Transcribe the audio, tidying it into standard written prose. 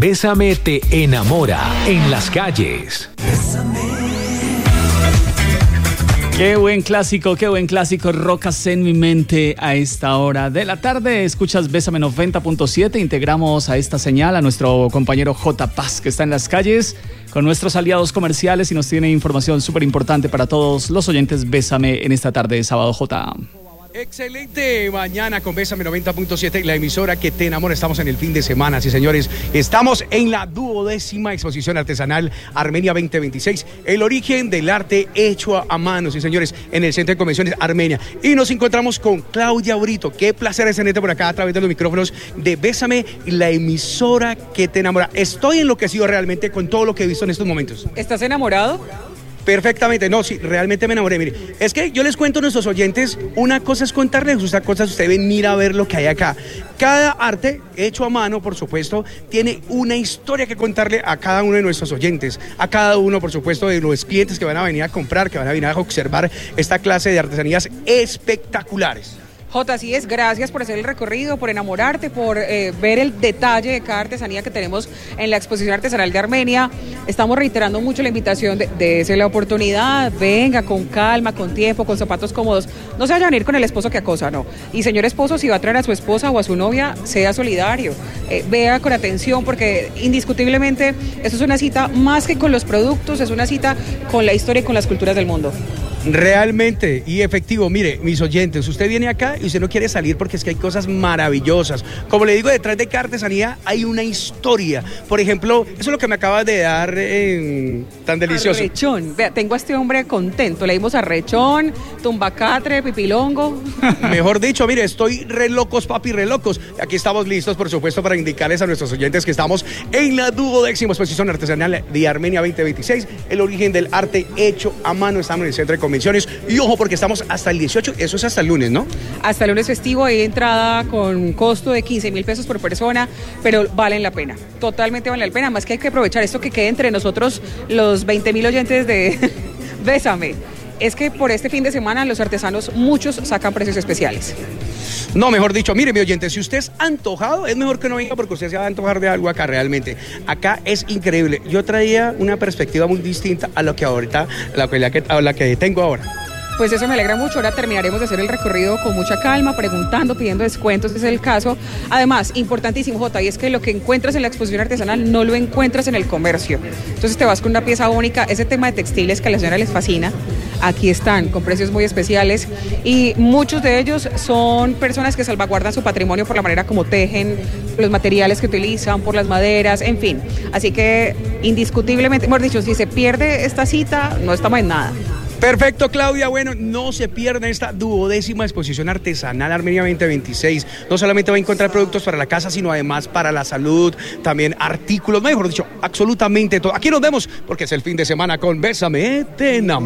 Bésame te enamora en las calles. Qué buen clásico, Rocas en mi mente a esta hora de la tarde. Escuchas Bésame 90.7, integramos a esta señal a nuestro compañero J. Paz, que está en las calles con nuestros aliados comerciales y nos tiene información súper importante para todos los oyentes. Bésame en esta tarde de sábado, J. Excelente mañana con Bésame 90.7, la emisora que te enamora. Estamos en el fin de semana, sí señores. Estamos en la 12ª exposición artesanal Armenia 2026, el origen del arte hecho a mano, sí señores, en el Centro de Convenciones Armenia. Y nos encontramos con Claudia Brito. Qué placer es tenerte por acá a través de los micrófonos de Bésame, la emisora que te enamora. Estoy enloquecido realmente con todo lo que he visto en estos momentos. ¿Estás enamorado? Perfectamente, no, sí, realmente me enamoré. Mire, es que yo les cuento a nuestros oyentes, una cosa es contarles, otra cosa es usted venir a ver lo que hay acá. Cada arte hecho a mano, por supuesto, tiene una historia que contarle a cada uno de nuestros oyentes, a cada uno, por supuesto, de los clientes que van a venir a comprar, que van a venir a observar esta clase de artesanías espectaculares. Jota, así es, gracias por hacer el recorrido, por enamorarte, por ver el detalle de cada artesanía que tenemos en la exposición artesanal de Armenia. Estamos reiterando mucho la invitación de dése la oportunidad, venga con calma, con tiempo, con zapatos cómodos. No se vayan a ir con el esposo que acosa, no. Y señor esposo, si va a traer a su esposa o a su novia, sea solidario, vea con atención, porque indiscutiblemente esto es una cita más que con los productos, es una cita con la historia y con las culturas del mundo. Realmente y efectivo. Mire, mis oyentes, usted viene acá y usted no quiere salir porque es que hay cosas maravillosas. Como le digo, detrás de cada artesanía hay una historia. Por ejemplo, eso es lo que me acabas de dar tan delicioso. Arrechón. Vea, tengo a este hombre contento. Le dimos arrechón, tumbacatre, pipilongo. Mejor dicho, mire, estoy re locos, papi, re locos. Aquí estamos listos, por supuesto, para indicarles a nuestros oyentes que estamos en la 12ª exposición artesanal de Armenia 2026, el origen del arte hecho a mano. Estamos en el Centro de Convenciones. Y ojo, porque estamos hasta el 18, eso es hasta el lunes, ¿no? Hasta el lunes festivo, hay entrada con costo de 15,000 pesos por persona, pero valen la pena, totalmente valen la pena, más que hay que aprovechar esto que quede entre nosotros, los 20,000 oyentes de Bésame. Es que por este fin de semana los artesanos, muchos sacan precios especiales. No, mejor dicho, mire mi oyente, si usted es antojado, es mejor que no venga porque usted se va a antojar de algo acá realmente. Acá es increíble. Yo traía una perspectiva muy distinta a lo que ahorita, a la que tengo ahora. Pues eso me alegra mucho. Ahora terminaremos de hacer el recorrido con mucha calma, preguntando, pidiendo descuentos, ese es el caso. Además, importantísimo, Jota, y es que lo que encuentras en la exposición artesanal no lo encuentras en el comercio. Entonces te vas con una pieza única. Ese tema de textiles que a la señora les fascina, aquí están, con precios muy especiales. Y muchos de ellos son personas que salvaguardan su patrimonio por la manera como tejen, los materiales que utilizan, por las maderas, en fin. Así que, indiscutiblemente, mejor dicho, si se pierde esta cita, no estamos en nada. Perfecto, Claudia. Bueno, no se pierdan esta 12ª exposición artesanal Armenia 2026. No solamente va a encontrar productos para la casa, sino además para la salud, también artículos, mejor dicho, absolutamente todo. Aquí nos vemos porque es el fin de semana con Bésame, te enamora.